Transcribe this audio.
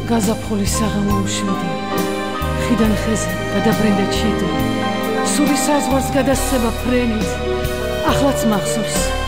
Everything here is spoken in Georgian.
გაზაფხულის საღამო უშვიდი ხიდან ხეზე გადაბრენდა ჩიდი სული საზღვარს გადასცემა ფრენით ახლაც მახსოვს